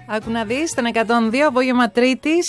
Άκου να δεις, τον 102 απόγευμα Τρίτης,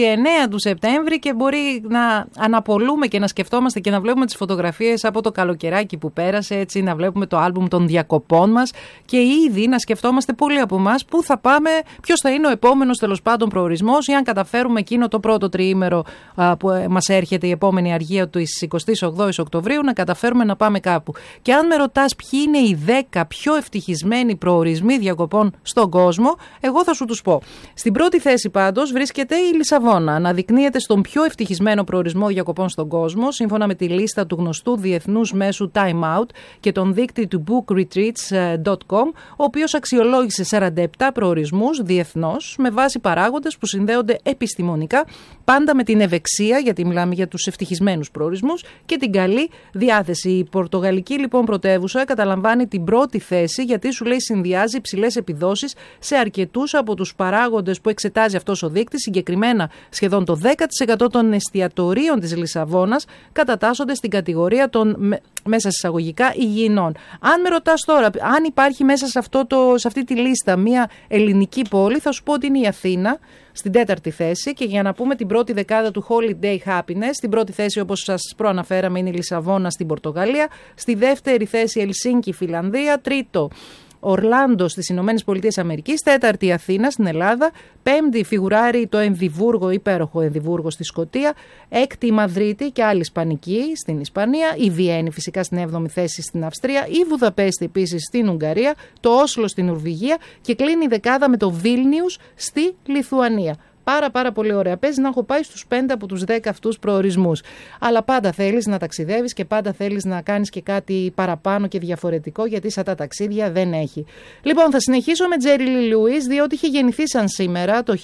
29 του Σεπτέμβρη, και μπορεί να αναπολούμε και να σκεφτόμαστε και να βλέπουμε τις φωτογραφίες από το καλοκαιράκι που πέρασε, έτσι, να βλέπουμε το άλμπουμ των διακοπών μας και ήδη να σκεφτόμαστε πολλοί από εμάς πού θα πάμε, ποιος θα είναι ο επόμενος τέλος πάντων προορισμός, ή αν καταφέρουμε εκείνο το πρώτο τριήμερο που μας έρχεται η επόμενη αργία του 28 Οκτωβρίου να καταφέρουμε να πάμε κάπου. Και αν με ρωτάς ποιοι είναι οι 10 πιο ευτυχισμένοι προορισμοί διακοπών στον κόσμο, εγώ θα σου τους πω. Στην πρώτη θέση πάντως βρίσκεται η Λισαβόνα. Αναδεικνύεται στον πιο ευτυχισμένο προορισμό διακοπών στον κόσμο, σύμφωνα με τη λίστα του γνωστού διεθνούς μέσου Time Out και τον δείκτη του bookretreats.com, ο οποίος αξιολόγησε 47 προορισμούς διεθνώς με βάση παράγοντες που συνδέονται επιστημονικά πάντα με την ευεξία, γιατί μιλάμε για τους ευτυχισμένους προορισμούς, και την καλή διάθεση. Η πορτογαλική λοιπόν πρωτεύουσα καταλαμβάνει την πρώτη θέση, γιατί σου λέει συνδυάζει υψηλές επιδόσεις σε αρκετούς από τους παράγοντες που εξετάζει αυτός ο δείκτης. Συγκεκριμένα, σχεδόν το 10% των εστιατορίων της Λισαβόνας κατατάσσονται στην κατηγορία των μέσα εισαγωγικά υγιεινών. Αν με ρωτάς τώρα, αν υπάρχει μέσα σε αυτή τη λίστα μια ελληνική πόλη, θα σου πω ότι είναι η Αθήνα, στην τέταρτη θέση, και για να πούμε την πρώτη δεκάδα του Holiday Happiness, στην πρώτη θέση, όπως σας προαναφέραμε, είναι η Λισαβόνα στην Πορτογαλία, στη δεύτερη θέση Ελσίνκι, Φιλανδία, τρίτο Ορλάντο στις Ηνωμένες Πολιτείες Αμερικής, τέταρτη Αθήνα στην Ελλάδα, πέμπτη φιγουράρει το Εμβιβούργο, υπέροχο Εμβιβούργο στη Σκωτία, έκτη η Μαδρίτη και άλλη Ισπανική στην Ισπανία, η Βιέννη φυσικά στην 7η θέση στην Αυστρία, η Βουδαπέστη επίσης στην Ουγγαρία, το Όσλο στην Νορβηγία και κλείνει η δεκάδα με το Βίλνιους στη Λιθουανία. Πάρα πολύ ωραία. Παίζει να έχω πάει στους 5 από τους 10 αυτούς προορισμούς. Αλλά πάντα θέλεις να ταξιδεύεις και πάντα θέλεις να κάνεις και κάτι παραπάνω και διαφορετικό, γιατί σαν τα ταξίδια δεν έχει. Λοιπόν, θα συνεχίσω με Jerry Lee Lewis, διότι είχε γεννηθεί σαν σήμερα το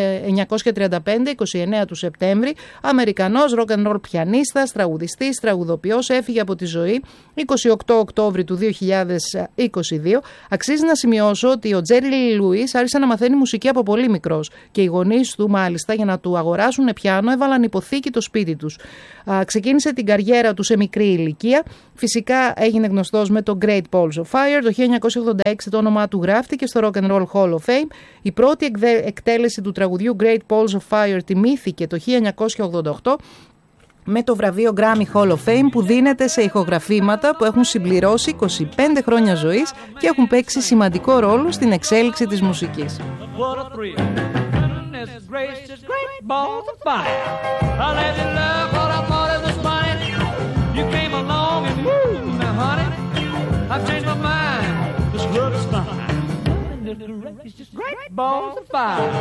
1935, 29 του Σεπτέμβρη. Αμερικανός rock and roll πιανίστας, τραγουδιστής, τραγουδοποιός, έφυγε από τη ζωή 28 Οκτώβρη του 2022. Αξίζει να σημειώσω ότι ο Jerry Lee Lewis άρχισε να μαθαίνει μουσική από πολύ μικρός και οι γονείς του, μάλιστα, για να του αγοράσουν πιάνο, έβαλαν υποθήκη το σπίτι τους. Ξεκίνησε την καριέρα του σε μικρή ηλικία. Φυσικά έγινε γνωστός με το Great Balls of Fire. Το 1986 το όνομά του γράφτηκε στο Rock and Roll Hall of Fame. Η πρώτη εκτέλεση του τραγουδιού Great Balls of Fire τιμήθηκε το 1988 με το βραβείο Grammy Hall of Fame, που δίνεται σε ηχογραφήματα που έχουν συμπληρώσει 25 χρόνια ζωής και έχουν παίξει σημαντικό ρόλο στην εξέλιξη της μουσικής. Gracious, great balls of fire. I let you love what I thought it was funny. You came along and moved me, honey. I've changed my mind. This love is fine. Gracious, great balls of fire.